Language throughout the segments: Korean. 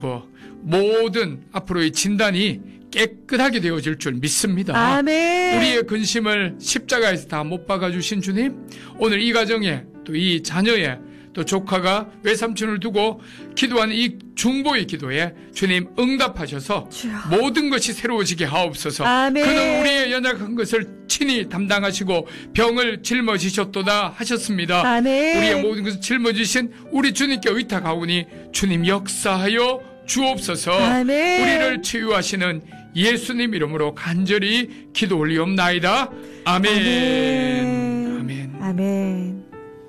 모든 앞으로의 진단이 깨끗하게 되어질 줄 믿습니다. 아멘. 우리의 근심을 십자가에서 다 못 박아주신 주님, 오늘 이 가정에 또 이 자녀의 또 조카가 외삼촌을 두고 기도하는 이 중보의 기도에 주님 응답하셔서 주여. 모든 것이 새로워지게 하옵소서. 아멘. 그는 우리의 연약한 것을 친히 담당하시고 병을 짊어지셨도다 하셨습니다. 아멘. 우리의 모든 것을 짊어지신 우리 주님께 의탁하오니 주님 역사하여 주옵소서. 아멘. 우리를 치유하시는 예수님 이름으로 간절히 기도 올리옵나이다. 아멘. 아멘. 아멘. 아멘.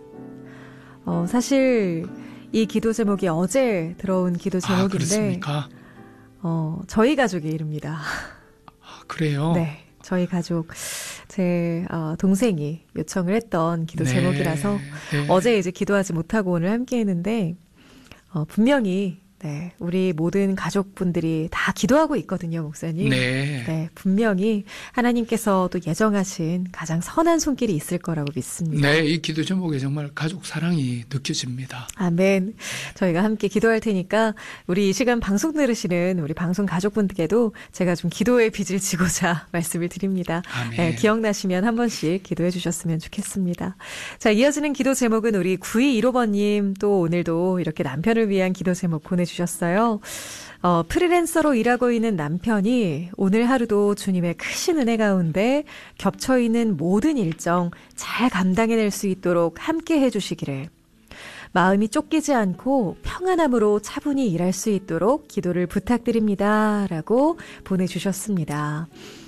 사실 이 기도 제목이 어제 들어온 기도 제목인데, 그렇습니까? 저희 가족의 이름입니다. 그래요? 네, 저희 가족 제 동생이 요청을 했던 기도 네. 제목이라서 네. 어제 이제 기도하지 못하고 오늘 함께했는데 분명히 네, 우리 모든 가족분들이 다 기도하고 있거든요, 목사님. 네. 네, 분명히 하나님께서 또 예정하신 가장 선한 손길이 있을 거라고 믿습니다. 네, 이 기도 제목에 정말 가족 사랑이 느껴집니다. 아멘. 저희가 함께 기도할 테니까 우리 이 시간 방송 들으시는 우리 방송 가족분들께도 제가 좀 기도의 빚을 지고자 말씀을 드립니다. 아멘. 네, 기억나시면 한 번씩 기도해 주셨으면 좋겠습니다. 자, 이어지는 기도 제목은 우리 9215번님 또 오늘도 이렇게 남편을 위한 기도 제목 보내주셨어요. 프리랜서로 일하고 있는 남편이 오늘 하루도 주님의 크신 은혜 가운데 겹쳐있는 모든 일정 잘 감당해낼 수 있도록 함께 해주시기를, 마음이 쫓기지 않고 평안함으로 차분히 일할 수 있도록 기도를 부탁드립니다. 라고 보내주셨습니다.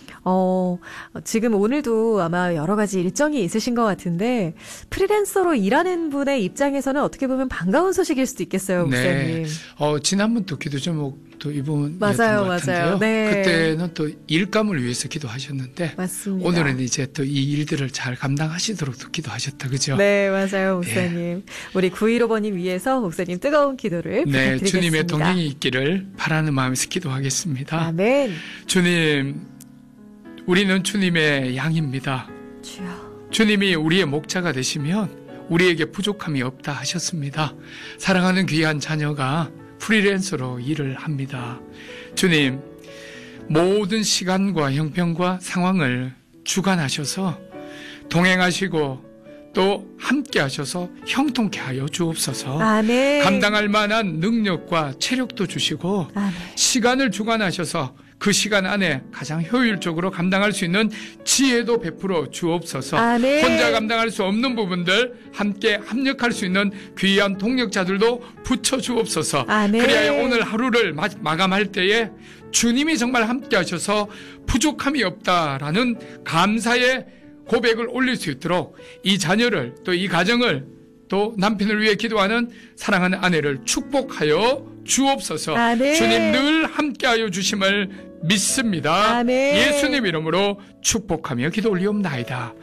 지금 오늘도 아마 여러 가지 일정이 있으신 것 같은데 프리랜서로 일하는 분의 입장에서는 어떻게 보면 반가운 소식일 수도 있겠어요, 목사님. 네. 지난번 또 기도 제목도 이분이었던 맞아요, 것 같은데요. 맞아요. 네. 그때는 또 일감을 위해서 기도하셨는데 맞습니다. 오늘은 이제 또 이 일들을 잘 감당하시도록 또 기도하셨다, 그죠? 네, 맞아요, 목사님. 우리 9215번님 위해서 목사님 뜨거운 기도를 네, 부탁드리겠습니다. 주님의 동행이 있기를 바라는 마음에서 기도하겠습니다. 아멘. 주님, 우리는 주님의 양입니다. 주여. 주님이 우리의 목자가 되시면 우리에게 부족함이 없다 하셨습니다. 사랑하는 귀한 자녀가 프리랜서로 일을 합니다. 주님, 모든 시간과 형편과 상황을 주관하셔서 동행하시고 또 함께 하셔서 형통케 하여 주옵소서. 아멘. 감당할 만한 능력과 체력도 주시고 아멘. 시간을 주관하셔서 그 시간 안에 가장 효율적으로 감당할 수 있는 지혜도 베풀어 주옵소서. 아멘. 혼자 감당할 수 없는 부분들 함께 합력할 수 있는 귀한 동력자들도 붙여 주옵소서. 아멘. 그래야 오늘 하루를 마감할 때에 주님이 정말 함께 하셔서 부족함이 없다라는 감사의 고백을 올릴 수 있도록 이 자녀를 또 이 가정을 또 남편을 위해 기도하는 사랑하는 아내를 축복하여 주옵소서. 아멘. 주님 늘 함께하여 주심을 믿습니다. 아멘. 예수님 이름으로 축복하며 기도 올리옵나이다.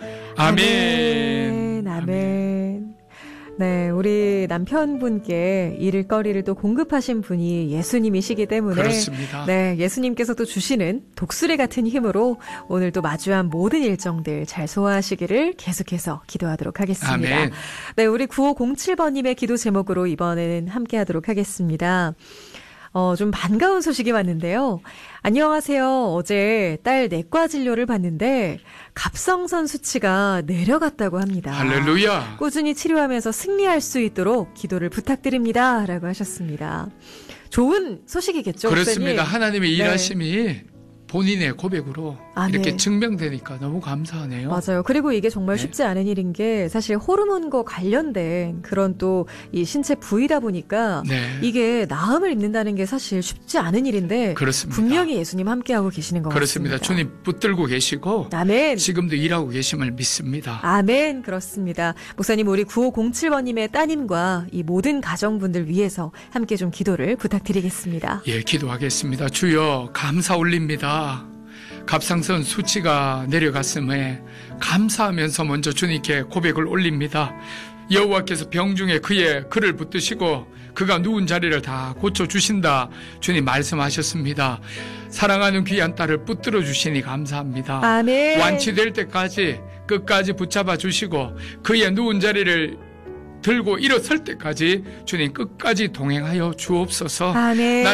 아멘. 아멘. 네, 우리 남편분께 일거리를 또 공급하신 분이 예수님이시기 때문에 그렇습니다. 네, 예수님께서도 주시는 독수리 같은 힘으로 오늘 또 마주한 모든 일정들 잘 소화하시기를 계속해서 기도하도록 하겠습니다. 아멘. 네, 우리 9507번님의 기도 제목으로 이번에는 함께 하도록 하겠습니다. 좀 반가운 소식이 왔는데요. 안녕하세요. 어제 딸 내과 진료를 받는데 갑상선 수치가 내려갔다고 합니다. 할렐루야. 꾸준히 치료하면서 승리할 수 있도록 기도를 부탁드립니다. 라고 하셨습니다. 좋은 소식이겠죠? 그렇습니다. 목사님? 하나님의 네. 일하심이 본인의 고백으로 이렇게 네. 증명되니까 너무 감사하네요. 맞아요. 그리고 이게 정말 네. 쉽지 않은 일인 게 사실 호르몬과 관련된 그런 또 이 신체 부위다 보니까 네. 이게 나음을 입는다는 게 사실 쉽지 않은 일인데 그렇습니다. 분명히 예수님 함께하고 계시는 것 그렇습니다. 같습니다. 주님 붙들고 계시고 아멘. 지금도 일하고 계심을 믿습니다. 아멘. 그렇습니다. 목사님, 우리 9507번님의 따님과 이 모든 가정분들 위해서 함께 좀 기도를 부탁드리겠습니다. 예, 기도하겠습니다. 주여 감사 올립니다. 갑상선 수치가 내려갔음에 감사하면서 먼저 주님께 고백을 올립니다. 여호와께서 병중에 그의 그를 붙드시고 그가 누운 자리를 다 고쳐주신다. 주님 말씀하셨습니다. 사랑하는 귀한 딸을 붙들어 주시니 감사합니다. 아멘. 완치될 때까지 끝까지 붙잡아 주시고 그의 누운 자리를 들고 일어설 때까지 주님 끝까지 동행하여 주옵소서. 아멘.